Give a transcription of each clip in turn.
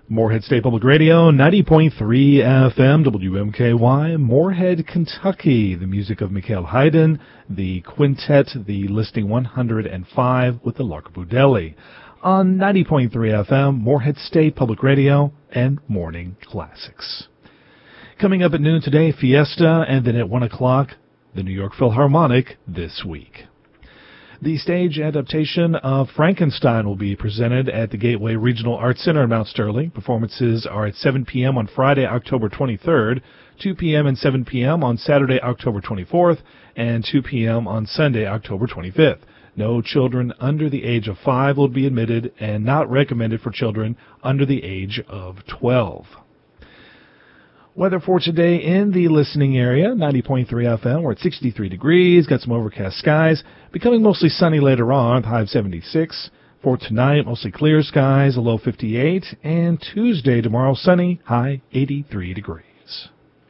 Morehead State Public Radio, 90.3 FM, WMKY, Morehead, Kentucky. The music of Mikhail Haydn, the quintet, the listing 105 with the Larkaboo on 90.3 FM, Morehead State Public Radio, and Morning Classics. Coming up at noon today, Fiesta, and then at 1 o'clock, the New York Philharmonic This Week. The stage adaptation of Frankenstein will be presented at the Gateway Regional Arts Center in Mount Sterling. Performances are at 7 p.m. on Friday, October 23rd, 2 p.m. and 7 p.m. on Saturday, October 24th, and 2 p.m. on Sunday, October 25th. No children under the age of 5 will be admitted and not recommended for children under the age of 12. Weather for today in the listening area, 90.3 FM. We're at 63 degrees, got some overcast skies, becoming mostly sunny later on, high of 76. For tonight, mostly clear skies, a low 58. And Tuesday, tomorrow, sunny, high 83 degrees.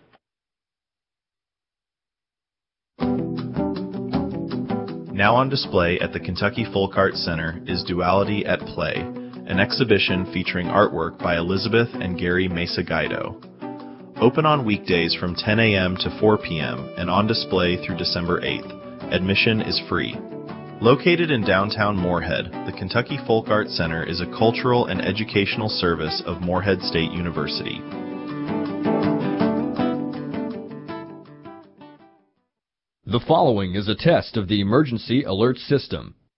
Now on display at the Kentucky Folk Arts Center is Duality at Play, an exhibition featuring artwork by Elizabeth and Gary Mesa-Guido. Open on weekdays from 10 a.m. to 4 p.m. and on display through December 8th. Admission is free. Located in downtown Morehead, the Kentucky Folk Arts Center is a cultural and educational service of Morehead State University. The following is a test of the emergency alert system.